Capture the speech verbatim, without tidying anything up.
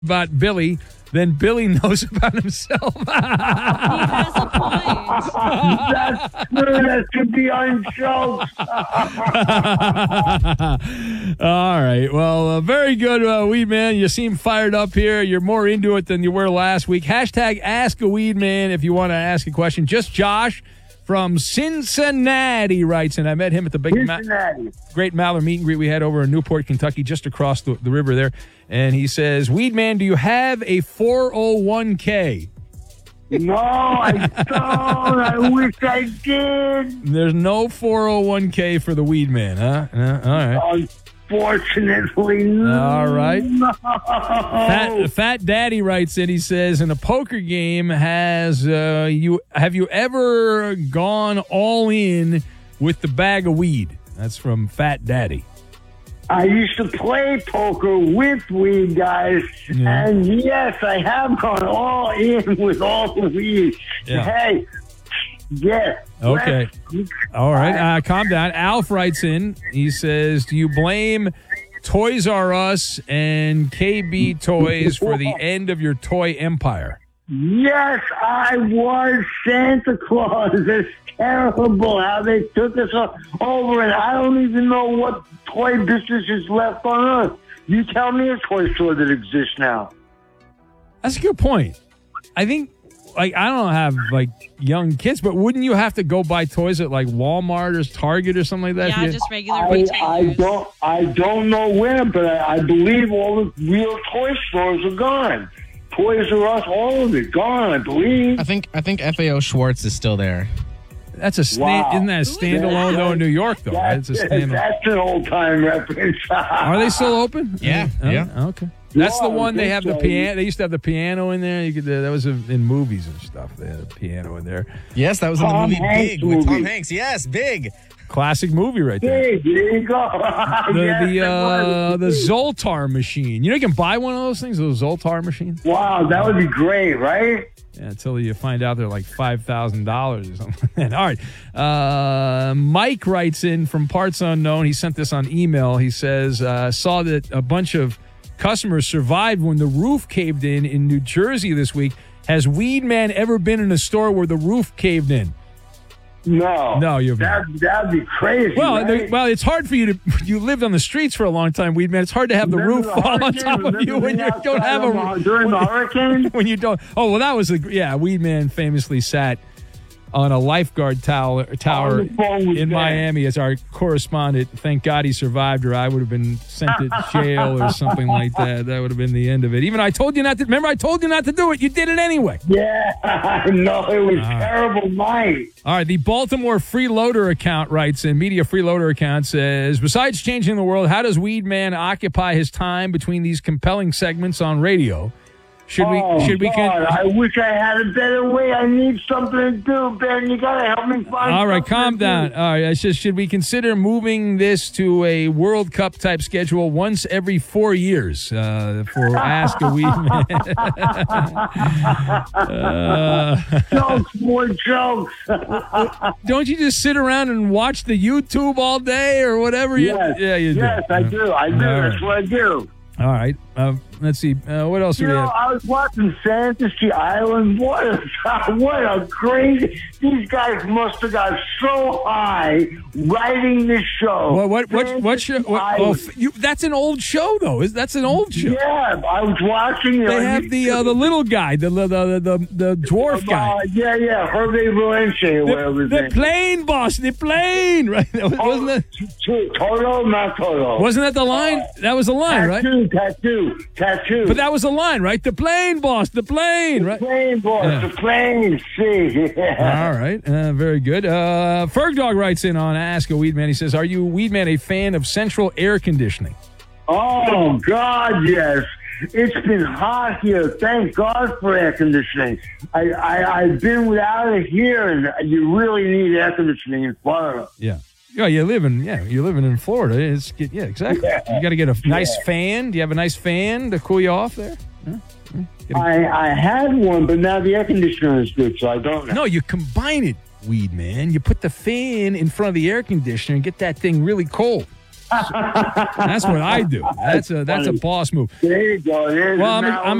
about Billy than Billy knows about himself. He has a point. That's true. That should be on show. All right. Well, uh, very good, uh, Weed Man. You seem fired up here. You're more into it than you were last week. Hashtag Ask a Weed Man if you want to ask a question. Just Josh from Cincinnati writes, and I met him at the big Ma- Great Mallard meet and greet we had over in Newport, Kentucky, just across the, the river there. And he says, Weed Man, do you have a four oh one k? No, I don't. I wish I did. There's no four oh one k for the Weed Man, huh? Uh, all right. Unfortunately, no. All right. Fat, Fat Daddy writes in, he says, in a poker game, has uh, you have you ever gone all in with the bag of weed? That's from Fat Daddy. I used to play poker with weed guys, Yeah. and yes, I have gone all in with all the weed. Yeah. Hey, yes. Okay. let's- All right. Uh, calm down. Alf writes in, he says, do you blame Toys R Us and K B Toys for the end of your toy empire? Yes, I was Santa Claus. It's terrible how they took us o- over, and I don't even know what toy business is left on Earth. You tell me a toy store that exists now. That's a good point. I think, like, I don't have, like, young kids, but wouldn't you have to go buy toys at, like, Walmart or Target or something like that? Yeah, if you- just regular I, retailers. I don't I don't know where, but I, I believe all the real toy stores are gone. Toys R Us, all of it gone, I believe. I think I think F A O Schwartz is still there. That's a sta- Wow. Isn't that a standalone, though, in New York, though? Right? That's, It's a standalone. that's an old time reference. Are they still open? Yeah, Oh, yeah. Okay. That's the Yeah, I one they think have the so. piano. They used to have the piano in there. You could. Uh, that was in movies and stuff. They had a piano in there. Yes, that was in the Tom movie Hanks Big with Tom movie. Hanks. Yes, Big. Classic movie right there. Hey, there you go. The Yes, the it uh, was. the Zoltar machine. You know, you can buy one of those things. Those Zoltar machines. Wow, that would be great, right? Yeah, until you find out they're like five thousand dollars or something. All right. Uh, Mike writes in from Parts Unknown. He sent this on email. He says, uh, saw that a bunch of customers survived when the roof caved in in New Jersey this week. Has Weed Man ever been in a store where the roof caved in? No. No, you've that, That'd be crazy, Well, right? the, well, it's hard for you to. You lived on the streets for a long time, Weed Man. It's hard to have the Remember roof the fall on hurricane? top of Remember you when being you don't outside have a on the- during the when- hurricane? When you don't. Oh well, that was a yeah. Weed Man famously sat on a lifeguard tower tower On the phone with in Dan. Miami as our correspondent. Thank God he survived, or I would have been sent to jail or something like that. That would have been the end of it. Even I told you not to. Remember, I told you not to do it. You did it anyway. Yeah, I know. It was terrible night. All right, the Baltimore Freeloader account writes in, Media Freeloader account says, besides changing the world, how does Weed Man occupy his time between these compelling segments on radio? Should we? Oh, should we? God, Con- I wish I had a better way. I need something to do, Ben. You got to help me find All right, something calm to down. do. All right, I said, should we consider moving this to a World Cup type schedule once every four years uh, for Ask a Weed Man? uh, Jokes, more jokes. don't you just sit around and watch the YouTube all day or whatever? You, yes, yeah, you do. yes, I do. I do. All That's right. what I do. All right. Uh, let's see. Uh, what else do You we know, have? I was watching Fantasy Island. What a, what a crazy... These guys must have got so high writing this show. What? What? What? What? Show, what oh, Island. f- you, that's an old show, though. Is that's an old show? Yeah, I was watching it. They have the uh, the little guy, the the the the, the dwarf guy, Uh, yeah, yeah, Hervé Valencia, or whatever the, his the name. plane boss, the plane, right? Wasn't that T- Toto, not Toto. wasn't that the line? That was the line, right? Tattoo, tattoo, tattoo. But that was the line, right? The plane boss, the plane, right? plane, boss, Yeah. the plane, see. Yeah. All right, uh, very good. Uh, Ferg Dog writes in on Ask a Weed Man. He says, "Are you, Weed Man, a fan of central air conditioning?" Oh, God, yes. It's been hot here. Thank God for air conditioning. I, I, I've been without it here, and you really need air conditioning in Florida. Yeah. Yeah, you live in yeah, you're living in Florida. It's yeah, exactly. Yeah. You got to get a nice Yeah. fan. Do you have a nice fan to cool you off there? Huh? Huh? Get a- I, I had one, but now the air conditioner is good, so I don't know. no, you combine it, Weed Man. You put the fan in front of the air conditioner and get that thing really cold. That's what I do. That's a that's a boss move. There you go. There's Well, I'm, an I'm